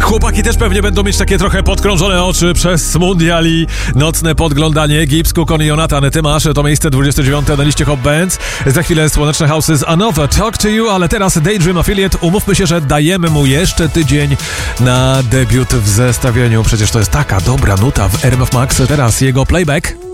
Chłopaki też pewnie będą mieć takie trochę podkrążone oczy przez mundial i nocne podglądanie. Gibbs, Cook i Jonathan, ty masz to miejsce 29 na liście Hot Bands. Za chwilę Słoneczne House'y z Another Talk to You, ale teraz Daydream Affiliate. Umówmy się, że dajemy mu jeszcze tydzień na debiut w zestawieniu. Przecież to jest taka dobra nuta w RMF Max. Teraz jego playback.